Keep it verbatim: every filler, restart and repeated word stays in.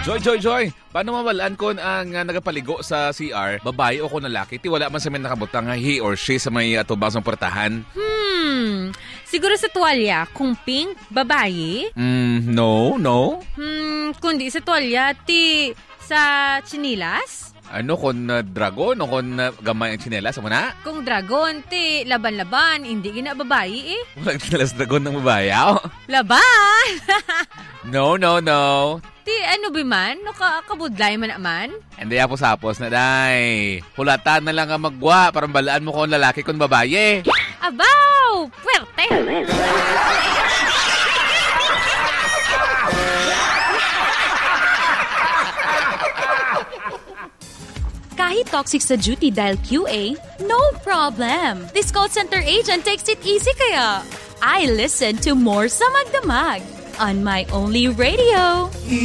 Joy, Joy, Joy! Paano mawalaan ko ang uh, nagapaligo sa C R, babae o kung lalaki? Ti wala man sa may nakabutang he or she sa may atubang uh, portahan. Hmm, siguro sa tuwalya, kung pink, babae? Hmm, no, no. Hmm, kundi sa tuwalya, ti sa chinilas? Ano, kung uh, dragon o kung uh, gamay ang tsinelas mo na? Kung dragon, ti laban-laban, hindi gina babae eh. Walang tsinelas dragon ng babae, oh. Laban! No, no, no. Ti ano ba man? No, ka kabudlay man naman? Hindi apos-apos na, day. Hulatan na lang ang magwa para balaan mo kung lalaki kung babae. Abaw! Puwerte! Kahit toxic sa duty dahil Q A, no problem. This call center agent takes it easy kaya. I listen to more sa Magdamag on my only radio.